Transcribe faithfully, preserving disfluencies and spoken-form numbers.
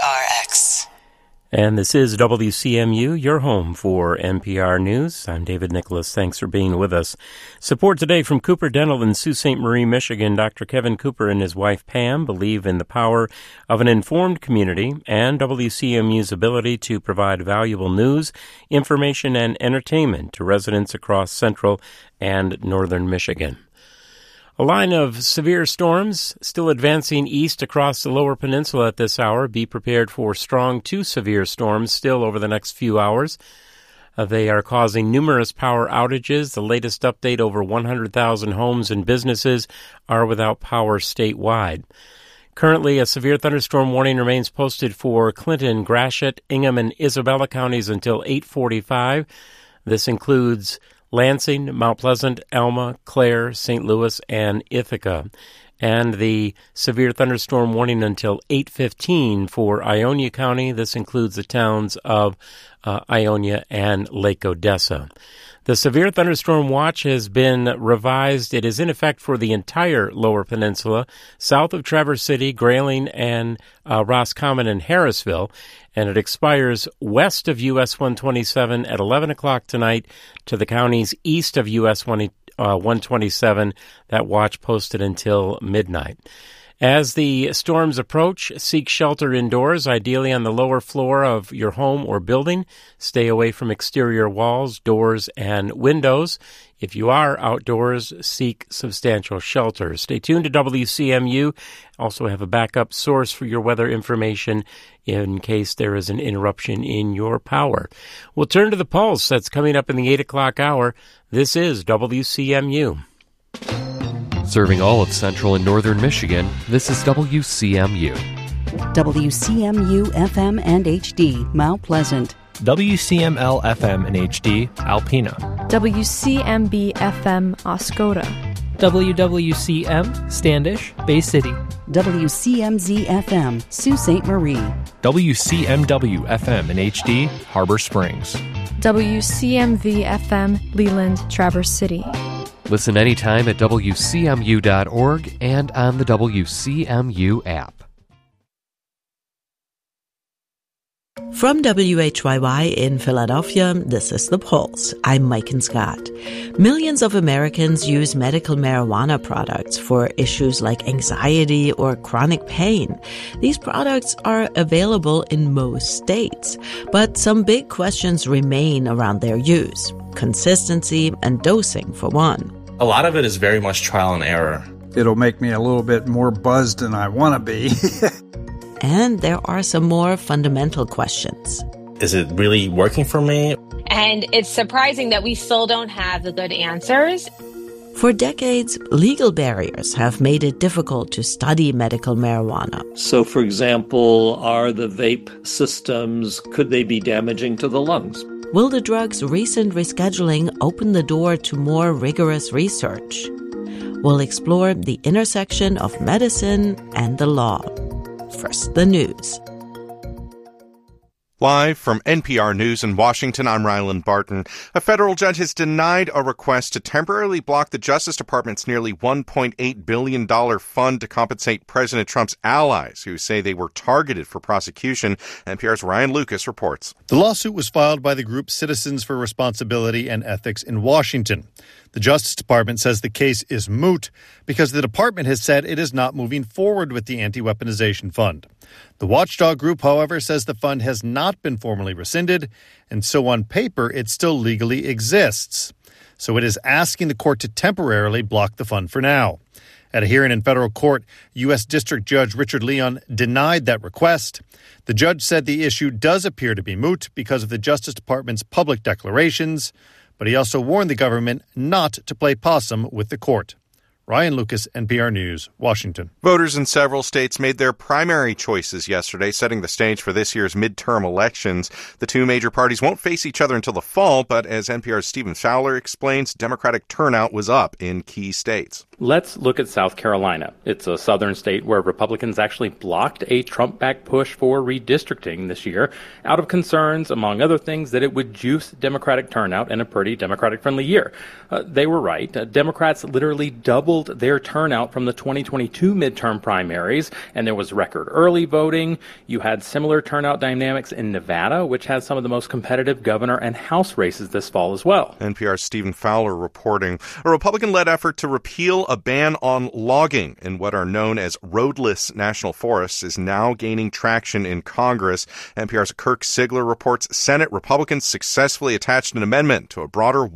R X. And this is W C M U, your home for N P R News. I'm David Nicholas. Thanks for being with us. Support today from Cooper Dental in Sault Ste. Marie, Michigan. Doctor Kevin Cooper and his wife Pam believe in the power of an informed community and W C M U's ability to provide valuable news, information, and entertainment to residents across central and northern Michigan. A line of severe storms still advancing east across the lower peninsula at this hour. Be prepared for strong to severe storms still over the next few hours. Uh, they are causing numerous power outages. The latest update, over one hundred thousand homes and businesses are without power statewide. Currently, a severe thunderstorm warning remains posted for Clinton, Gratiot, Ingham, and Isabella counties until eight forty-five. This includes Lansing, Mount Pleasant, Alma, Clare, Saint Louis, and Ithaca. And the severe thunderstorm warning until eight fifteen for Ionia County. This includes the towns of uh, Ionia and Lake Odessa. The severe thunderstorm watch has been revised. It is in effect for the entire lower peninsula, south of Traverse City, Grayling, and uh, Roscommon and Harrisville, and it expires west of U S one twenty-seven at eleven o'clock tonight to the counties east of U S one twenty-seven. That watch posted until midnight. As the storms approach, seek shelter indoors, ideally on the lower floor of your home or building. Stay away from exterior walls, doors, and windows. If you are outdoors, seek substantial shelter. Stay tuned to W C M U. Also have a backup source for your weather information in case there is an interruption in your power. We'll turn to the pulse. That's coming up in the eight o'clock hour. This is W C M U. Serving all of central and northern Michigan, this is W C M U. W C M U F M and H D, Mount Pleasant. W C M L F M and H D, Alpena. W C M B F M, Oscoda. W W C M, Standish, Bay City. W C M Z F M, Sault Ste. Marie. W C M W F M and H D, Harbor Springs. W C M V F M, Leland, Traverse City. Listen anytime at W C M U dot org and on the W C M U app. From W H Y Y in Philadelphia, this is The Pulse. I'm Mike Scott. Millions of Americans use medical marijuana products for issues like anxiety or chronic pain. These products are available in most states, but some big questions remain around their use. Consistency and dosing, for one. A lot of it is very much trial and error. It'll make me a little bit more buzzed than I want to be. And there are some more fundamental questions. Is it really working for me? And it's surprising that we still don't have the good answers. For decades, legal barriers have made it difficult to study medical marijuana. So, for example, are the vape systems, could they be damaging to the lungs? Will the drug's recent rescheduling open the door to more rigorous research? We'll explore the intersection of medicine and the law. First, the news. Live from N P R News in Washington, I'm Ryland Barton. A federal judge has denied a request to temporarily block the Justice Department's nearly one point eight billion dollars fund to compensate President Trump's allies who say they were targeted for prosecution. N P R's Ryan Lucas reports. The lawsuit was filed by the group Citizens for Responsibility and Ethics in Washington. The Justice Department says the case is moot because the department has said it is not moving forward with the anti-weaponization fund. The watchdog group, however, says the fund has not been formally rescinded, and so on paper it still legally exists. So it is asking the court to temporarily block the fund for now. At a hearing in federal court, U S District Judge Richard Leon denied that request. The judge said the issue does appear to be moot because of the Justice Department's public declarations, but he also warned the government not to play possum with the court. Ryan Lucas, N P R News, Washington. Voters in several states made their primary choices yesterday, setting the stage for this year's midterm elections. The two major parties won't face each other until the fall, but as N P R's Stephen Fowler explains, Democratic turnout was up in key states. Let's look at South Carolina. It's a southern state where Republicans actually blocked a Trump-backed push for redistricting this year out of concerns, among other things, that it would juice Democratic turnout in a pretty Democratic-friendly year. Uh, they were right. Uh, Democrats literally doubled doubled their turnout from the twenty twenty-two midterm primaries, and there was record early voting. You had similar turnout dynamics in Nevada, which has some of the most competitive governor and House races this fall as well. N P R's Stephen Fowler reporting. A Republican-led effort to repeal a ban on logging in what are known as roadless national forests is now gaining traction in Congress. N P R's Kirk Sigler reports Senate Republicans successfully attached an amendment to a broader